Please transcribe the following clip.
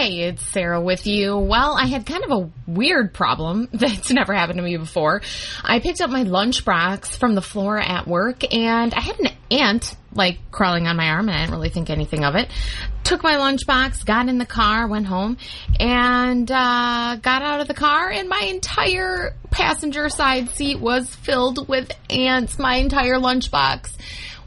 Hey, it's Sarah with you. Well, I had kind of a weird problem that's never happened to me before. I picked up my lunchbox from the floor at work, and I had an ant, crawling on my arm, and I didn't really think anything of it. Took my lunchbox, got in the car, went home, and got out of the car, and my entire passenger side seat was filled with ants, my entire lunchbox.